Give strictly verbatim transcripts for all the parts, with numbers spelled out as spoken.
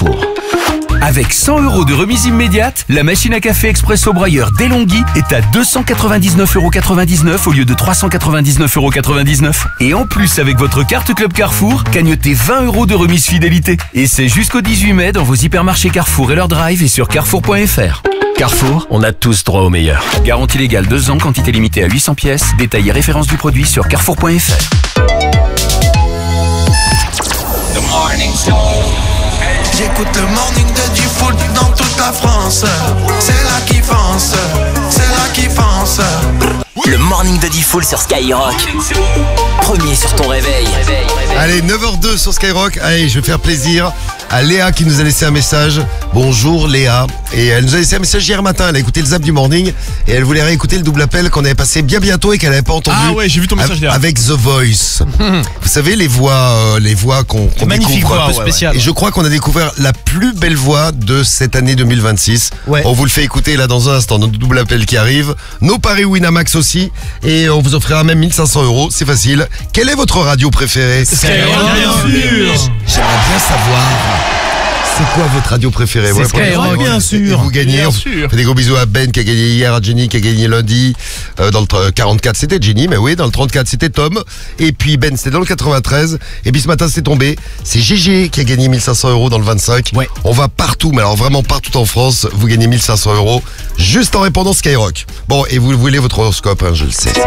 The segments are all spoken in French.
Carrefour. Avec cent euros de remise immédiate, la machine à café Expresso Broyeur DeLonghi est à deux cent quatre-vingt-dix-neuf euros quatre-vingt-dix-neuf au lieu de trois cent quatre-vingt-dix-neuf euros quatre-vingt-dix-neuf. Et en plus, avec votre carte Club Carrefour, cagnotez vingt euros de remise fidélité. Et c'est jusqu'au dix-huit mai dans vos hypermarchés Carrefour et leur drive et sur carrefour point f r. Carrefour, on a tous droit au meilleur. Garantie légale deux ans, quantité limitée à huit cents pièces. Détail et référence du produit sur carrefour point f r. The Morning Show. J'écoute le morning de du foot dans toute la France. C'est là qui fonce, c'est là qui fonce. Le morning de Diffoul sur Skyrock. Premier sur ton réveil. Allez, neuf heures deux sur Skyrock. Allez, je vais faire plaisir à Léa qui nous a laissé un message. Bonjour Léa. Et elle nous a laissé un message hier matin. Elle a écouté le zap du morning et elle voulait réécouter le double appel qu'on avait passé bien bientôt et qu'elle n'avait pas entendu. Ah ouais, j'ai vu ton message Léa. Avec The Voice. Vous savez, les voix, euh, les voix qu'on, qu'on magnifique découvre. voix, Un peu ouais, spéciales. ouais. Et je crois qu'on a découvert la plus belle voix de cette année deux mille vingt-six. Ouais. On vous le fait écouter là dans un instant. Notre double appel qui arrive. Nos paris Winamax aussi. Et on vous offrira même mille cinq cents euros. C'est facile. Quelle est votre radio préférée? Skyrock, bien sûr. J'aimerais bien savoir. C'est quoi votre radio préférée? C'est Skyrock, bien Et sûr. vous gagnez. Bien On sûr. fait des gros bisous à Ben qui a gagné hier, à Jenny qui a gagné lundi. Euh, dans le quarante-quatre, c'était Jenny, mais oui, dans le trente-quatre, c'était Tom. Et puis Ben, c'était dans le quatre-vingt-treize. Et puis ce matin, c'est tombé. C'est Gégé qui a gagné mille cinq cents euros dans le vingt-cinq. Ouais. On va partout, mais alors vraiment partout en France. Vous gagnez mille cinq cents euros juste en répondant Skyrock. Bon, et vous voulez votre horoscope, hein, je le sais.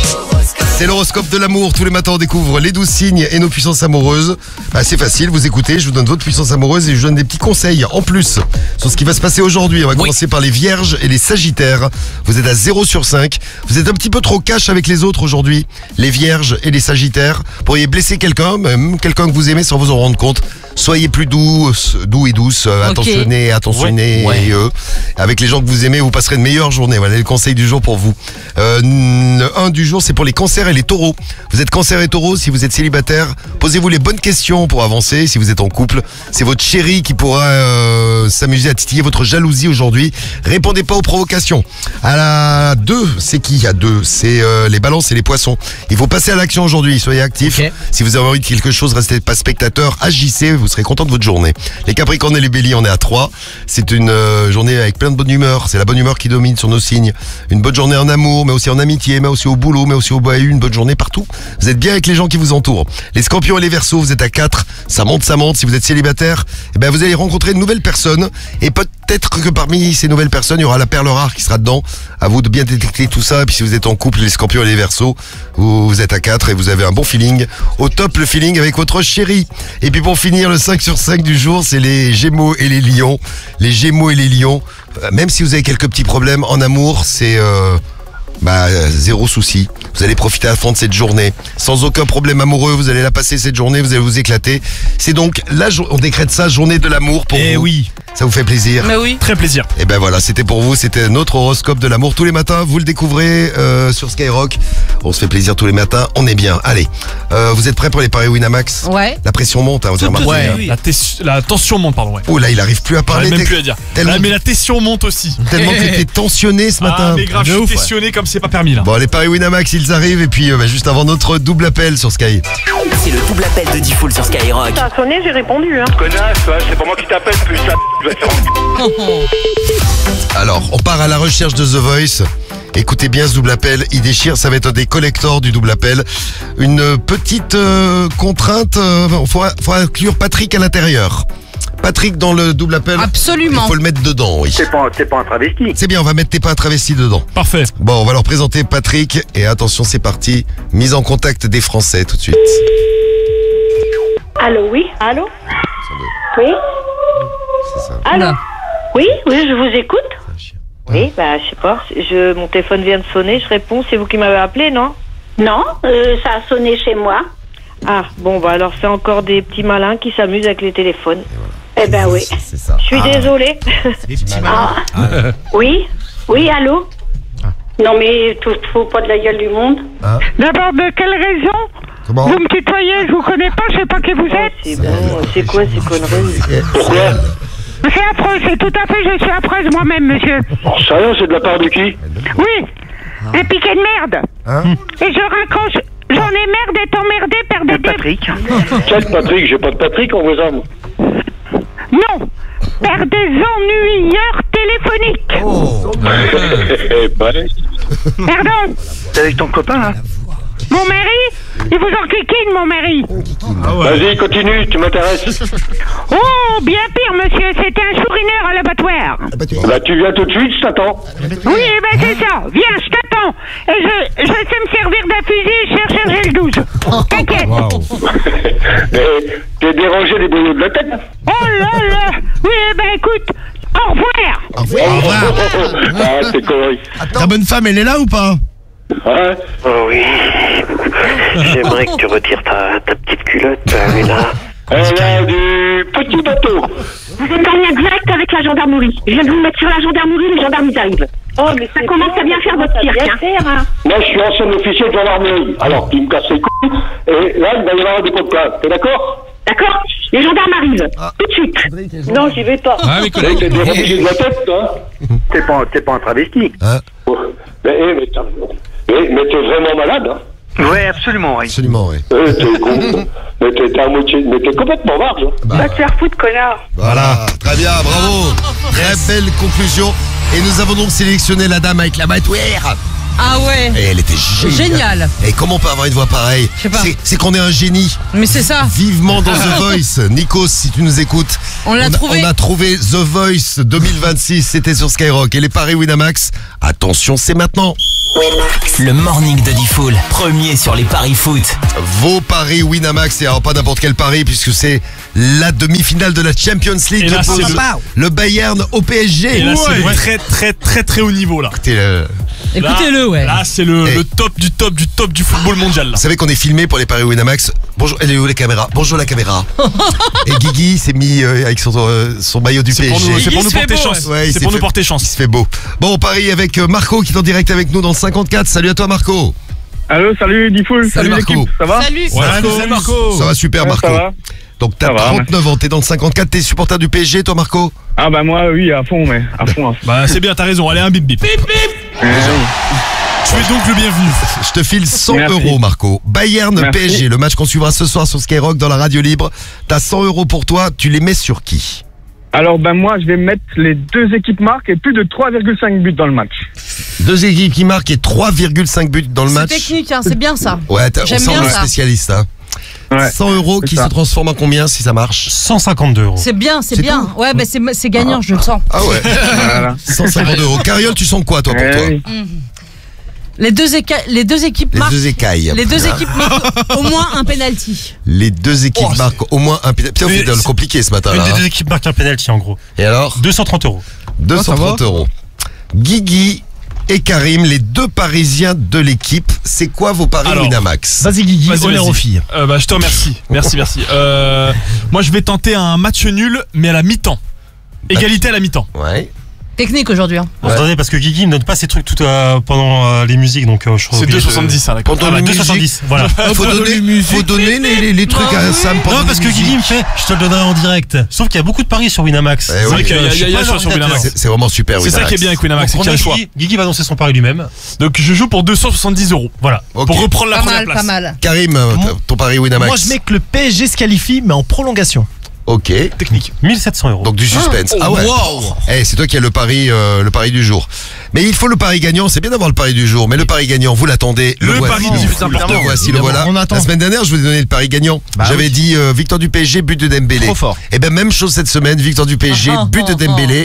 C'est l'horoscope de l'amour. Tous les matins, on découvre les douze signes et nos puissances amoureuses. Bah, c'est facile, vous écoutez, je vous donne votre puissance amoureuse et je vous donne des petits conseils en plus sur ce qui va se passer aujourd'hui. On va oui. commencer par les vierges et les sagittaires. Vous êtes à zéro sur cinq. Vous êtes un petit peu trop cash avec les autres aujourd'hui. Les vierges et les sagittaires. Vous pourriez blesser quelqu'un, même quelqu'un que vous aimez sans vous en rendre compte. Soyez plus doux, doux et douce, euh, okay. attentionnés, attentionnés ouais. et euh, avec les gens que vous aimez, vous passerez une meilleure journée. Voilà le conseil du jour pour vous. Euh, un du jour, c'est pour les cancers et les taureaux. Vous êtes cancer et taureau, si vous êtes célibataire, posez-vous les bonnes questions pour avancer. Si vous êtes en couple, c'est votre chéri qui pourra euh, s'amuser à titiller votre jalousie aujourd'hui. Répondez pas aux provocations. À la deux, c'est qui à deux? C'est euh, les balances et les poissons. Il faut passer à l'action aujourd'hui, soyez actifs. Okay. Si vous avez envie de quelque chose, restez pas spectateur, agissez, vous serez content de votre journée. Les capricornes et les béliers, on est à trois. C'est une euh, journée avec plein de bonne humeur. C'est la bonne humeur qui domine sur nos signes. Une bonne journée en amour, mais aussi en amitié, mais aussi au boulot, mais aussi au bahut. Une bonne journée partout. Vous êtes bien avec les gens qui vous entourent. Les scorpions et les verseaux, vous êtes à quatre. Ça monte, ça monte. Si vous êtes célibataire, eh ben vous allez rencontrer de nouvelles personnes. Et peut-être que parmi ces nouvelles personnes, il y aura la perle rare qui sera dedans. À vous de bien détecter tout ça. Et puis si vous êtes en couple, les scorpions et les verseaux, vous, vous êtes à quatre et vous avez un bon feeling. Au top, le feeling avec votre chéri. Et puis pour finir, le cinq sur cinq du jour, c'est les gémeaux et les lions. Les gémeaux et les lions. Même si vous avez quelques petits problèmes en amour, c'est... Euh Bah, euh, zéro souci. Vous allez profiter à fond de cette journée. Sans aucun problème amoureux, vous allez la passer cette journée, vous allez vous éclater. C'est donc, là, on décrète ça, journée de l'amour pour Eh vous. oui. Ça vous fait plaisir? Mais oui. Très plaisir. Et ben voilà, c'était pour vous, c'était notre horoscope de l'amour. Tous les matins, vous le découvrez euh, sur Skyrock. On se fait plaisir tous les matins, on est bien. Allez, euh, vous êtes prêts pour les paris Winamax? Ouais. La pression monte, hein, vous avez remarqué, Ouais, hein. oui. la, tes- la tension monte, pardon. Ouais. Oh là, il arrive plus à parler. J'arrive même plus à dire. Tellement, Ah, mais la tension monte aussi. tellement que t'es tensionné ce matin. Ah, mais grave, je suis tensionné comme c'est pas permis là. Bon, les paris Winamax, ils arrivent. Et puis, euh, bah, juste avant notre double appel sur Sky. C'est le double appel de Diffoul sur Skyrock. Ça a sonné, j'ai répondu. Hein. Connasse, ouais, c'est pas moi qui t'appelle, plus ça, je vais te faire. Alors, on part à la recherche de The Voice. Écoutez bien ce double appel, il déchire, ça va être un des collectors du double appel. Une petite euh, contrainte, il euh, faudra, faudra inclure Patrick à l'intérieur. Patrick dans le double appel. Absolument. Il faut le mettre dedans, oui. C'est pas, c'est pas un travesti. C'est bien, on va mettre T'es pas un travesti dedans. Parfait. Bon, on va leur présenter Patrick. Et attention, c'est parti. Mise en contact des Français tout de suite. Allô, oui. Allô. Oui. C'est ça. Allô. Non. Oui, oui, je vous écoute. Ouais. Oui, bah, je sais pas. Je, mon téléphone vient de sonner, je réponds. C'est vous qui m'avez appelé, non? Non, euh, ça a sonné chez moi. Ah, bon, bah alors c'est encore des petits malins qui s'amusent avec les téléphones. Eh ben oui. C'est ça. Je suis Ah. désolée. Ah. Oui, oui, allô. Non mais tout faut pas de la gueule du monde. Ah. D'abord, de quelle raison? Comment? Vous me tutoyez, je vous connais pas, je sais pas qui vous êtes. C'est bon, c'est quoi ces conneries? Pourquoi? C'est affreux, c'est tout à fait, je suis affreuse moi-même, monsieur. Sérieux, c'est de la part de qui? Oui, les piquets de merde. Hein? Et je raccroche, j'en ai marre d'être emmerdé, père de Patrick? Quel Patrick? J'ai pas de Patrick, on vous aime. Non. Père des ennuyeurs téléphoniques. Oh. Pardon. T'es avec ton copain, là? Mon mari? Il vous en kikine, mon mari. Ah ouais. Vas-y, continue, tu m'intéresses. Oh, bien pire, monsieur. C'était un chourineur à l'abattoir. Bah, tu viens tout de suite, je t'attends. Oui, eh ben c'est ça. Viens, je t'attends. Et je, je sais me servir d'un fusil et je sais recharger le douze. T'inquiète. Mais t'es dérangé des boyaux de la tête? Oh là là. Oui, eh ben écoute, au revoir. Au revoir. Ah, c'est connerie. Ta bonne femme, elle est là ou pas? Ouais. Oh oui. J'aimerais que tu retires ta, ta petite culotte, elle est là. Elle a du petit bateau. Vous êtes en lien direct avec la gendarmerie. Je viens de vous mettre sur la gendarmerie, les gendarmes ils arrivent. Oh, mais ça commence à bien faire votre cirque, hein. Moi, je suis ancien officier de gendarmerie. Alors, tu me casses les couilles, et là, il va y avoir des coups de plainte. T'es d'accord? D'accord? Les gendarmes arrivent. Tout de suite. Non, j'y vais pas. Ah, mais T'es t'es dérangé de la tête, toi? T'es pas, t'es pas un travesti. Hein? Mais, eh, mais, t'as- mais, mais t'es vraiment malade, hein? Ouais, absolument, oui. Absolument, oui. Eh, t'es con. Mais t'es t'es à moitié, mais t'es complètement barge. Hein. Va te faire foutre, connard. Voilà, très bien, bravo. Très belle conclusion. Et nous avons donc sélectionné la dame avec la batouère. Ah ouais. Et elle était géniale. Génial. Et comment on peut avoir une voix pareille? Je sais pas. C'est- C'est qu'on est un génie. Mais c'est ça. Vivement dans The Voice. Nikos, si tu nous écoutes. On l'a a- trouvé. On a trouvé The Voice deux mille vingt-six. C'était sur Skyrock. Et les paris Winamax. Attention, c'est maintenant. Le morning de Diffoul, premier sur les paris foot. Vos paris Winamax. Et alors, pas n'importe quel pari, puisque c'est la demi-finale de la Champions League. Et là, Oppose c'est le- le Bayern au P S G. Et là, c'est Ouais. le très très très très haut niveau là. Écoutez, euh, Écoutez-le, Là- ouais. Là, c'est le, Hey. le top du top du top du football mondial là. Vous savez qu'on est filmé pour les paris Winamax. Bonjour, elle est où les caméras? Bonjour la caméra. Et Guigui s'est mis euh, avec son, euh, son maillot du C'est P pour S G. nous, c'est pour Il nous se fait porter beau, chance. ouais. Ouais, il c'est s'est pour nous fait- porter Il chance. se fait beau. Bon, on parie avec euh, Marco qui est en direct avec nous dans le cinquante-quatre. Salut à toi Marco. Allô, salut, Diffoul. Salut, Marco. l'équipe, ça va? Salut. Ouais, salut, Marco. Ça va super Ouais, Marco. ça va. Donc t'as Ça va, trente-neuf ans, t'es dans le cinquante-quatre, t'es supporter du P S G toi Marco? Ah bah moi, oui, à fond, mais à fond. À fond. Bah c'est bien, t'as raison. Allez, un bip bip. Bip bip. Tu es donc le bienvenu. Je te file cent Merci. euros Marco. Bayern Merci. P S G, le match qu'on suivra ce soir sur Skyrock dans la radio libre. T'as cent euros pour toi, tu les mets sur qui? Alors ben moi, je vais mettre les deux équipes marques et plus de trois virgule cinq buts dans le match. Deux équipes qui marquent et trois virgule cinq buts dans le C'est match. technique, hein, c'est bien ça. Ouais, t'as- on J'aime sent bien le ça. spécialiste. Hein. Ouais. cent euros c'est qui ça. se transforment en combien si ça marche? cent cinquante-deux euros. C'est bien, c'est C'est bien. tout Ouais, bah c'est c'est gagnant, je le sens. Ah ouais. Voilà. cent cinquante euros. Cariole, tu sens quoi toi pour Eh toi? oui. Les deux, éca- les deux équipes Les marquent. deux écailles. Les deux équipes marquent au moins un penalty. Les deux équipes Oh, c'est- marquent au moins un pénalty. Putain, on fait Mais de le c'est- compliqué ce matin Une là. des hein. deux équipes marque un penalty en gros. Et alors? deux cent trente euros. deux cent trente euros. Guigui et Karim, les deux Parisiens de l'équipe. C'est quoi vos paris Alors, Winamax? Vas-y Guigui, Vas-y, honneur vas-y. aux filles. Euh, bah je te remercie. Merci, merci. Euh, moi je vais tenter un match nul, mais à la mi-temps. Égalité à la mi-temps. Ouais. Technique aujourd'hui. Hein. Ouais. Attendez, parce que Guigui ne donne pas ses trucs tout euh, pendant euh, les musiques, donc euh, je suis C'est obligé deux de- soixante-dix, hein, d'accord. Pendant Voilà, les deux musiques. soixante-dix, voilà. Faut donner, faut donner les, les- les trucs à Sam pendant Non, parce les que Guigui me musiques. fait, je te le donnerai en direct. Sauf qu'il y a beaucoup de paris sur Winamax. Eh C'est oui. vrai que Il y a- je il y a- suis il y a pas sur ordinateur. Winamax. C'est c'est vraiment super C'est ça Winamax. qui est bien avec Winamax, c'est Donc, qu'il y a le on a choix. Guigui, Guigui va annoncer son pari lui-même. Donc je joue pour deux cent soixante-dix euros. Voilà. Ok. Pour reprendre la Pas première mal, place. pas mal. Karim, euh, Moi- ton pari Winamax. Moi, je mets que le P S G se qualifie, mais en prolongation. Ok. Technique. mille sept cents euros. Donc du suspense. Ah ouais. Eh, c'est toi qui as le pari, euh, le pari du jour. Mais il faut le pari gagnant. C'est bien d'avoir le pari du jour, mais le pari gagnant, vous l'attendez. Le voici. pari du jour. Le voici, le voilà. On attend. La semaine dernière, je vous ai donné le pari gagnant. Bah J'avais oui. dit euh, victoire du P S G, but de Dembélé. Trop fort. Et ben même chose cette semaine, victoire du P S G, Ah, but de ah, Dembélé.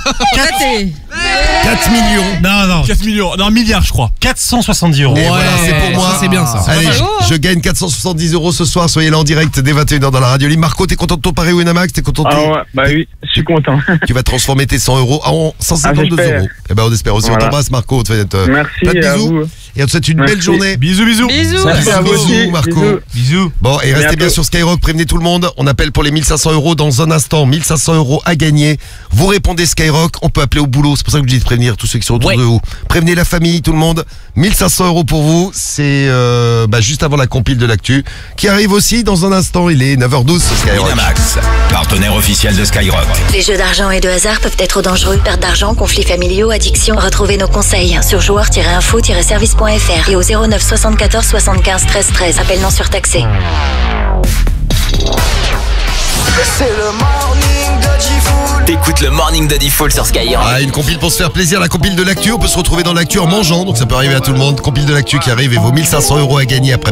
Raté. quatre millions. Non, non. quatre millions. Non, un milliard, je crois. quatre cent soixante-dix euros. Et voilà, c'est pour moi. ça, c'est bien, ça. Allez, pas je, mal. je gagne quatre cent soixante-dix euros ce soir. Soyez là en direct dès vingt et une heures dans la radio libre. Marco, t'es content de ton pari Winamax? T'es content de Ah ton- ouais, bah oui, je suis content. Tu vas transformer tes cent euros en cent cinquante-deux Ah, j'espère. euros. Et ben on espère aussi. Voilà. On t'embrasse Marco. On te fait euh, Merci plein de à bisous. vous. Et on te souhaite une Merci. belle journée. Bisous, bisous. Bisous. Merci à vous Bisous, aussi. Marco. Bisous. Bisous. Bon, et restez Bientôt. bien sur Skyrock, prévenez tout le monde. On appelle pour les mille cinq cents euros dans un instant. mille cinq cents euros à gagner. Vous répondez Skyrock, on peut appeler au boulot. C'est pour ça que je dis de prévenir tous ceux qui sont autour Ouais. de vous. Prévenez la famille, tout le monde. mille cinq cents euros pour vous. C'est euh, bah, juste avant la compile de l'actu qui arrive aussi dans un instant. Il est neuf heures douze sur Skyrock. Winamax, partenaire officiel de Skyrock. Les jeux d'argent et de hasard peuvent être dangereux. Perte d'argent, conflits familiaux, addiction. Retrouvez nos conseils sur joueurs tiret info tiret service point f r et au zéro neuf soixante-quatorze soixante-quinze treize treize. Appel non surtaxé. C'est le morning de Diffoul. T'écoutes le Morning de Diffoul sur Skyrock. Ah, une compile pour se faire plaisir, la compile de l'actu. On peut se retrouver dans l'actu en mangeant, donc ça peut arriver à tout le monde. Compile de l'actu qui arrive et vaut mille cinq cents euros à gagner après.